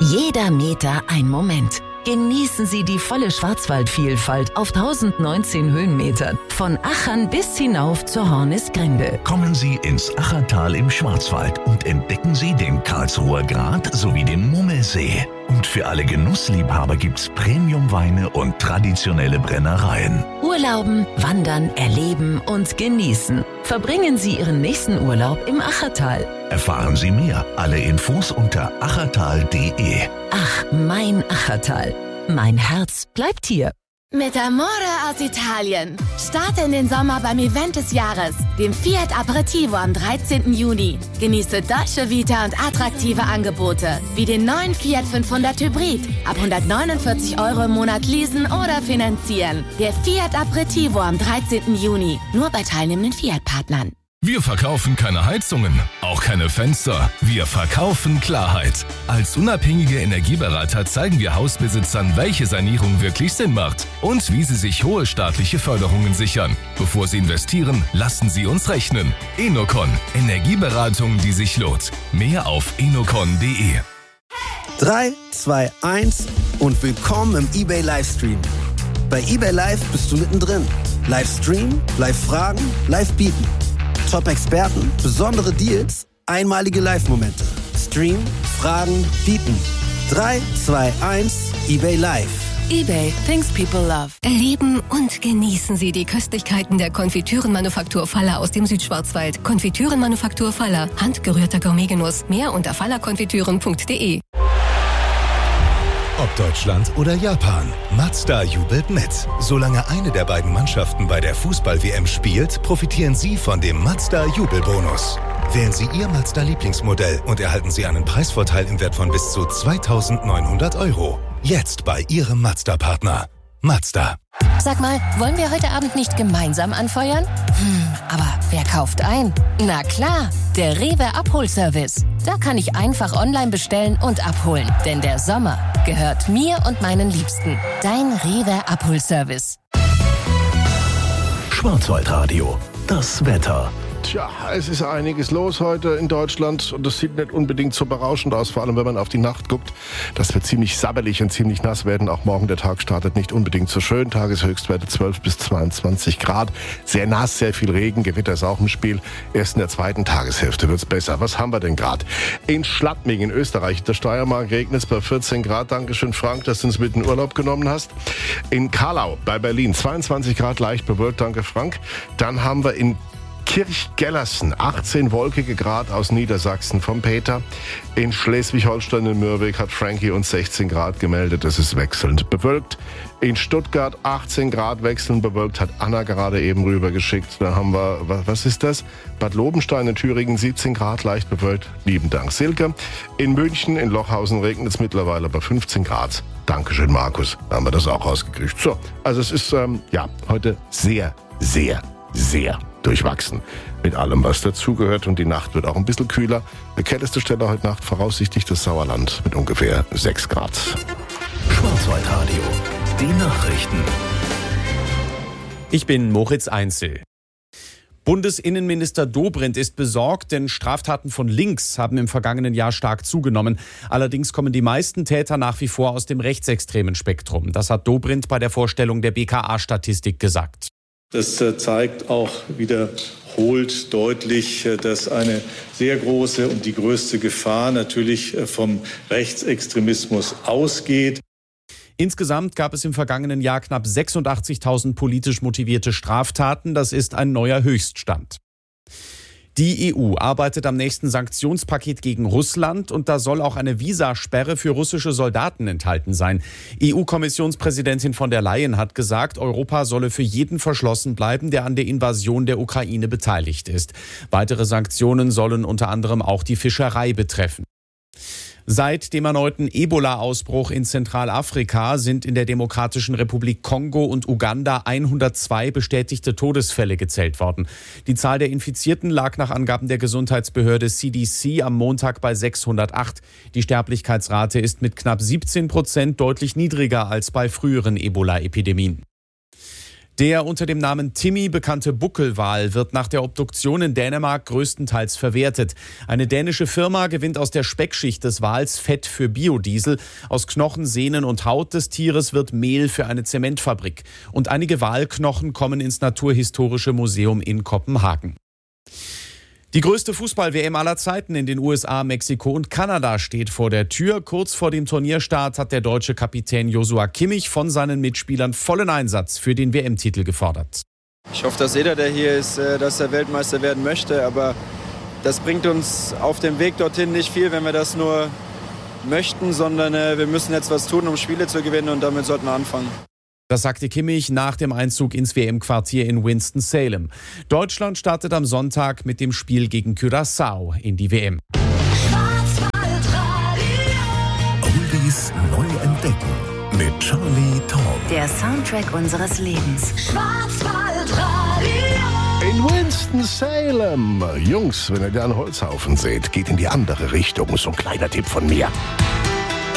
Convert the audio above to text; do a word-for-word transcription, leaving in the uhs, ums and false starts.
Jeder Meter ein Moment. Genießen Sie die volle Schwarzwaldvielfalt auf tausendneunzehn Höhenmetern. Von Achern bis hinauf zur Hornisgrinde. Kommen Sie ins Achertal im Schwarzwald und entdecken Sie den Karlsruher Grat sowie den Mummelsee. Und für alle Genussliebhaber gibt's Premiumweine und traditionelle Brennereien. Urlauben, wandern, erleben und genießen. Verbringen Sie Ihren nächsten Urlaub im Achertal. Erfahren Sie mehr. Alle Infos unter achertal punkt de. Ach, mein Achertal. Mein Herz bleibt hier. Mit Amore aus Italien. Starte in den Sommer beim Event des Jahres, dem Fiat Aperitivo am dreizehnten Juni. Genieße Dolce Vita und attraktive Angebote, wie den neuen Fiat fünfhundert Hybrid. Ab hundertneunundvierzig Euro im Monat leasen oder finanzieren. Der Fiat Aperitivo am dreizehnten Juni. Nur bei teilnehmenden Fiat-Partnern. Wir verkaufen keine Heizungen, auch keine Fenster. Wir verkaufen Klarheit. Als unabhängige Energieberater zeigen wir Hausbesitzern, welche Sanierung wirklich Sinn macht und wie sie sich hohe staatliche Förderungen sichern. Bevor sie investieren, lassen sie uns rechnen. Enocon. Energieberatung, die sich lohnt. Mehr auf enocon punkt de. drei, zwei, eins und willkommen im eBay Livestream. Bei eBay Live bist du mittendrin. Livestream, Live-Fragen, Live-Bieten. Top-Experten, besondere Deals, einmalige Live-Momente. Stream, Fragen, Bieten. drei, zwei, eins, eBay Live. eBay, things people love. Erleben und genießen Sie die Köstlichkeiten der Konfitürenmanufaktur Faller aus dem Südschwarzwald. Konfitürenmanufaktur Faller, handgerührter Gourmetgenuss. Mehr unter fallerkonfitüren punkt de. Ob Deutschland oder Japan, Mazda jubelt mit. Solange eine der beiden Mannschaften bei der Fußball-W M spielt, profitieren Sie von dem Mazda-Jubelbonus. Wählen Sie Ihr Mazda-Lieblingsmodell und erhalten Sie einen Preisvorteil im Wert von bis zu zweitausendneunhundert Euro. Jetzt bei Ihrem Mazda-Partner. Mazda. Sag mal, wollen wir heute Abend nicht gemeinsam anfeuern? Hm, aber wer kauft ein? Na klar, der Rewe Abholservice. Da kann ich einfach online bestellen und abholen. Denn der Sommer gehört mir und meinen Liebsten. Dein Rewe Abholservice. Schwarzwaldradio. Das Wetter. Tja, es ist einiges los heute in Deutschland und das sieht nicht unbedingt so berauschend aus, vor allem wenn man auf die Nacht guckt. Das wird ziemlich sabbelig und ziemlich nass werden. Auch morgen der Tag startet nicht unbedingt so schön. Tageshöchstwerte zwölf bis zweiundzwanzig Grad. Sehr nass, sehr viel Regen, Gewitter ist auch im Spiel. Erst in der zweiten Tageshälfte wird's besser. Was haben wir denn gerade? In Schladming in Österreich, der Steiermark, regnet es bei vierzehn Grad. Dankeschön, Frank, dass du uns mit in den Urlaub genommen hast. In Karlau bei Berlin zweiundzwanzig Grad, leicht bewölkt. Danke, Frank. Dann haben wir in Kirchgellersen, achtzehn wolkige Grad aus Niedersachsen vom Peter. In Schleswig-Holstein in Mürwik hat Frankie uns sechzehn Grad gemeldet. Es ist wechselnd bewölkt. In Stuttgart achtzehn Grad wechselnd bewölkt, hat Anna gerade eben rübergeschickt. Da haben wir, was ist das? Bad Lobenstein in Thüringen siebzehn Grad leicht bewölkt. Lieben Dank, Silke. In München, in Lochhausen regnet es mittlerweile bei fünfzehn Grad. Dankeschön, Markus. Da haben wir das auch rausgekriegt. So, also es ist, ähm, ja, heute sehr, sehr, sehr durchwachsen mit allem, was dazugehört. Und die Nacht wird auch ein bisschen kühler. Die kälteste Stelle heute Nacht voraussichtlich das Sauerland mit ungefähr sechs Grad. Schwarzwaldradio. Die Nachrichten. Ich bin Moritz Einzel. Bundesinnenminister Dobrindt ist besorgt, denn Straftaten von links haben im vergangenen Jahr stark zugenommen. Allerdings kommen die meisten Täter nach wie vor aus dem rechtsextremen Spektrum. Das hat Dobrindt bei der Vorstellung der B K A-Statistik gesagt. Das zeigt auch wiederholt deutlich, dass eine sehr große und die größte Gefahr natürlich vom Rechtsextremismus ausgeht. Insgesamt gab es im vergangenen Jahr knapp sechsundachtzigtausend politisch motivierte Straftaten. Das ist ein neuer Höchststand. Die E U arbeitet am nächsten Sanktionspaket gegen Russland und da soll auch eine Visasperre für russische Soldaten enthalten sein. E U-Kommissionspräsidentin von der Leyen hat gesagt, Europa solle für jeden verschlossen bleiben, der an der Invasion der Ukraine beteiligt ist. Weitere Sanktionen sollen unter anderem auch die Fischerei betreffen. Seit dem erneuten Ebola-Ausbruch in Zentralafrika sind in der Demokratischen Republik Kongo und Uganda hundertzwei bestätigte Todesfälle gezählt worden. Die Zahl der Infizierten lag nach Angaben der Gesundheitsbehörde C D C am Montag bei sechshundertacht. Die Sterblichkeitsrate ist mit knapp siebzehn Prozent deutlich niedriger als bei früheren Ebola-Epidemien. Der unter dem Namen Timmy bekannte Buckelwal wird nach der Obduktion in Dänemark größtenteils verwertet. Eine dänische Firma gewinnt aus der Speckschicht des Wals Fett für Biodiesel. Aus Knochen, Sehnen und Haut des Tieres wird Mehl für eine Zementfabrik. Und einige Walknochen kommen ins Naturhistorische Museum in Kopenhagen. Die größte Fußball-W M aller Zeiten in den U S A, Mexiko und Kanada steht vor der Tür. Kurz vor dem Turnierstart hat der deutsche Kapitän Joshua Kimmich von seinen Mitspielern vollen Einsatz für den W M-Titel gefordert. Ich hoffe, dass jeder, der hier ist, dass er Weltmeister werden möchte. Aber das bringt uns auf dem Weg dorthin nicht viel, wenn wir das nur möchten, sondern wir müssen jetzt was tun, um Spiele zu gewinnen, und damit sollten wir anfangen. Das sagte Kimmich nach dem Einzug ins W M-Quartier in Winston-Salem. Deutschland startet am Sonntag mit dem Spiel gegen Curaçao in die W M. Oldies neu entdecken mit Charlie Tom. Der Soundtrack unseres Lebens. In Winston-Salem. Jungs, wenn ihr da einen Holzhaufen seht, geht in die andere Richtung. So ein kleiner Tipp von mir.